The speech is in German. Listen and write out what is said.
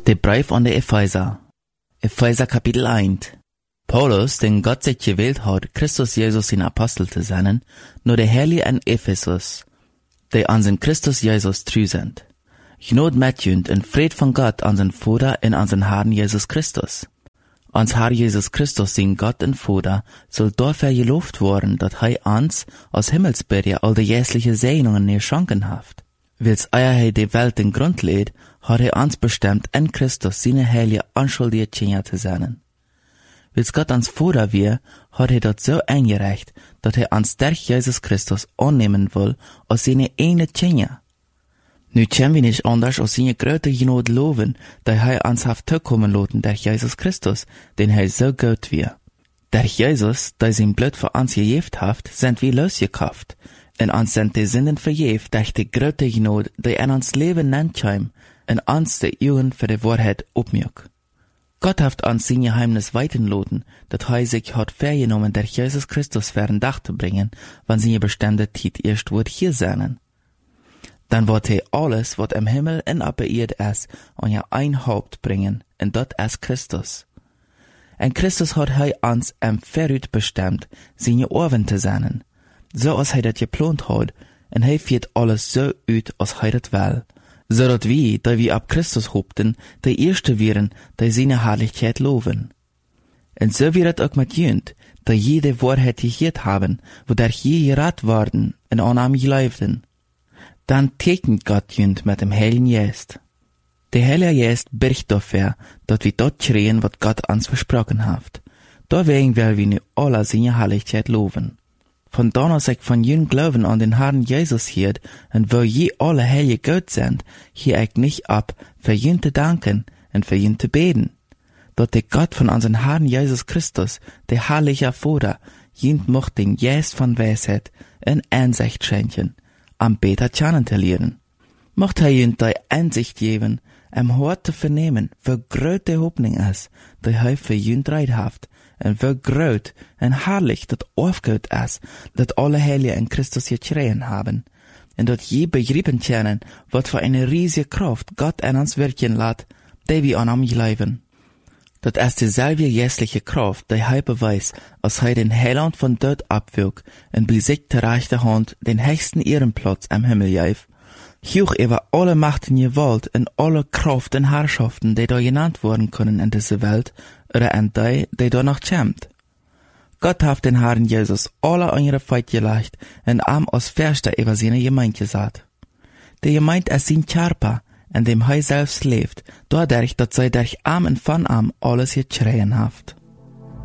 Der Brief an die Epheser. Epheser Kapitel 1. Paulus, den Gott sich gewählt hat, Christus Jesus in Apostel zu sein, nur der Heilige in Ephesus, die an den Christus Jesus treu sind. Gnade mit jünd und Fried von Gott an den Vater und an den Herrn Jesus Christus. Ans Herr Jesus Christus, den Gott und Vater, soll dafür gelobt worden, dass uns aus Himmelsbürger all die jährliche Segnungen geschenken hat. Wils er die Welt den Grund lädt, hat uns bestimmt, in Christus seine heilige unschuldige Kinder zu sein. Wils Gott ans Vater wir, hat das so eingereicht, dass uns durch Jesus Christus annehmen will, als seine eine Kinder. Nu können wir nicht anders als seine große Gnade loben, dass uns hat zukommen lassen durch Jesus Christus, den so gut wir. Durch Jesus, der sein Blut für uns gegeben hat, sind wir losgekauft. En ons sind die Sünden vergeeft durch die große Gnade, die in ons Leben nennt, en uns die Augen für die Wahrheit opmjuk. Gott hat uns sein Geheimnis weiten lassen, dass sich hat vergenommen, durch Jesus Christus für ein Dach zu bringen, wann seine bestimmte Zeit erst wird hier sein. Dann wird alles, was im Himmel und auf der Erde ist, an ein Haupt bringen, und das ist Christus. En Christus hat uns im Verrüt bestimmt, seine Ohren zu sein. So als das geplant hat, und führt alles so uit, als das will. So dass wir, da wir ab Christus hofften, die Erste wären, die seine Herrlichkeit loben. Und so wird es auch mit jünd, da jede Wahrheit gehört haben, wodurch je gerat worden, und an ihm geleibten. Dann tegnet Gott jünd mit dem Heiligen Geist. Der Heilige Geist birgt dafür, dass wir dort schreien, was Gott uns versprochen hat. Deswegen werden wir nu alle seine Herrlichkeit loben. Von dann aus ich von jün Glauben an den Herrn Jesus hielt, und wo je alle heilige Gott sind, hier ich nicht ab, für jün zu danken und für jün zu beten. Dort der Gott von unseren Herrn Jesus Christus, der herrliche Vater, jün mocht den Geist von Weisheit und Einsicht schenken, am Beter kennen zu lernen. Mocht jün die Einsicht geben, Hort zu vernehmen, wie groß die Hoffnung ist, die für jün dreit haft, und wie groß und herrlich das aufgeht ist, dass alle Heiligen in Christus geschrien haben, und dass je begriffen können, was für eine riesige Kraft Gott in uns wirken lässt, die wir an ihm glauben. Das ist dieselbe geistliche Kraft, die beweist, als den Heiland von dort abwirkt und bei sich der rechte Hand den höchsten Ehrenplatz am Himmel gab, hoch über alle Machten Gewalt und alle Kraft und Herrschaften, die da genannt worden können in dieser Welt, oder in die da noch kommt. Gott hat den Herrn Jesus alle an ihre Feit gelegt und am als Fürster über seine Gemeinde gesagt. Die Gemeinde ist sein Körper, in dem selbst lebt, dadurch, dass durch am und von am alles geschrien hat.